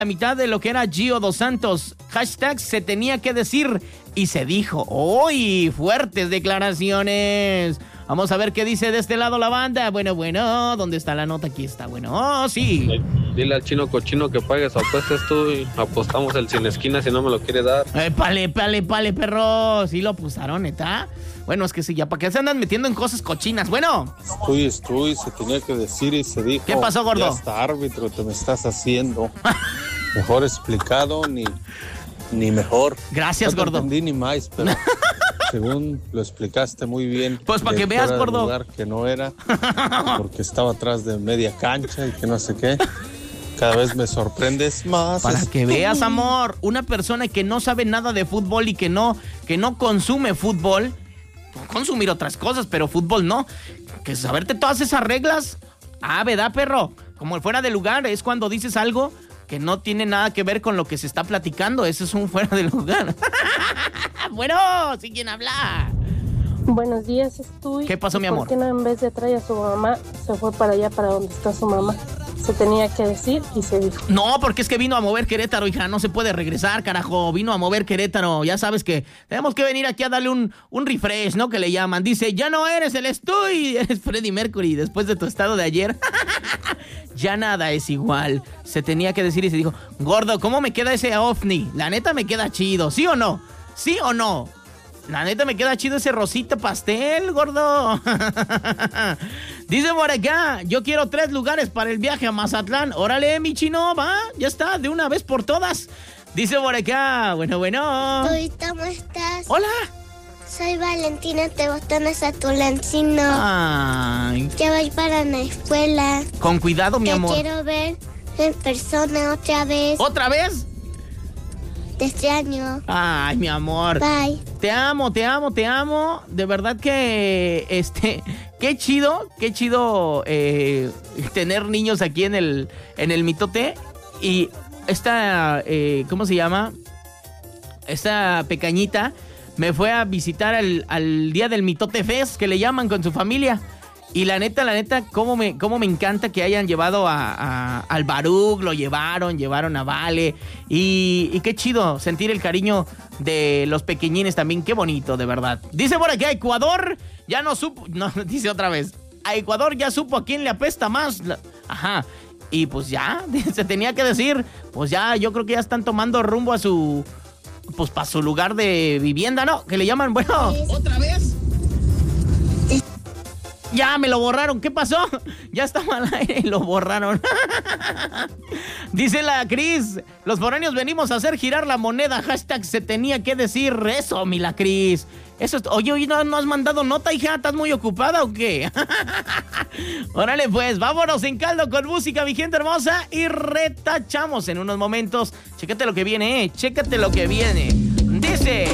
la mitad de lo que era Gio Dos Santos. Hashtag se tenía que decir y se dijo. ¡Uy! Fuertes declaraciones. Vamos a ver qué dice de este lado la banda. Bueno, ¿dónde está la nota? Aquí está, bueno, sí. Dile al chino cochino que pague su apuestas tú y apostamos el sin esquina si no me lo quiere dar. Pale, perro. Sí lo apostaron, ¿neta? Bueno, es que sí, ya para qué se andan metiendo en cosas cochinas. Bueno. Estoy, se tenía que decir y se dijo. ¿Qué pasó, gordo? Ya hasta árbitro te me estás haciendo. Mejor explicado ni mejor. Gracias, gordo. No entendí ni más, pero según lo explicaste muy bien. Pues para que veas, gordo. Lugar que no era, porque estaba atrás de media cancha y que no sé qué. Cada vez me sorprendes más. Para que veas, amor, una persona que no sabe nada de fútbol y que no consume fútbol, consumir otras cosas, pero fútbol no. Que saberte todas esas reglas. ¿Verdad, perro? Como fuera de lugar, es cuando dices algo que no tiene nada que ver con lo que se está platicando. Eso es un fuera de lugar. Bueno, ¿sí quién habla? Buenos días, estoy. ¿Qué pasó, mi amor? ¿Por qué no en vez de traer a su mamá, se fue para allá, para donde está su mamá? Se tenía que decir y se dijo. No, porque es que vino a mover Querétaro, hija. No se puede regresar, carajo. Vino a mover Querétaro. Ya sabes que tenemos que venir aquí a darle un refresh, ¿no? Que le llaman. Dice, ya no eres el Estoy, eres Freddie Mercury. Después de tu estado de ayer, ya nada es igual. Se tenía que decir y se dijo, gordo, ¿cómo me queda ese ovni? La neta me queda chido. ¿Sí o no? ¿Sí o no? La neta me queda chido ese rosita pastel, gordo. Dice por acá, yo quiero 3 lugares para el viaje a Mazatlán. Órale, mi chino, va, ya está, de una vez por todas. Dice por acá, bueno. ¿Cómo estás? Hola. Soy Valentina, te botones a tu lancino. Ay. Ya voy para la escuela. Con cuidado, mi amor. Te quiero ver en persona otra vez. ¿Otra vez? Te extraño. Ay, mi amor. Bye. Te amo. De verdad que, qué chido tener niños aquí en el mitote. Y esta, ¿cómo se llama? Esta pequeñita me fue a visitar al día del Mitote Fest, que le llaman, con su familia. Y la neta, cómo me encanta que hayan llevado al Baruch, lo llevaron a Vale. Y qué chido sentir el cariño de los pequeñines también. Qué bonito, de verdad. Dice por aquí, a Ecuador ya no supo. No, dice otra vez. A Ecuador ya supo a quién le apesta más. Ajá. Y pues ya, se tenía que decir. Pues ya, yo creo que ya están tomando rumbo a su. Pues para su lugar de vivienda, ¿no? Que le llaman, bueno. ¿Otra vez? Ya me lo borraron. ¿Qué pasó? Ya estaba al aire y lo borraron. Dice la Cris, los foráneos venimos a hacer girar la moneda. Hashtag se tenía que decir eso, mi la Cris. Eso es... Oye, ¿no has mandado nota, hija? ¿Estás muy ocupada o qué? Órale, pues, vámonos en caldo con música, mi gente hermosa. Y retachamos en unos momentos. Chécate lo que viene, Chécate lo que viene. Dice...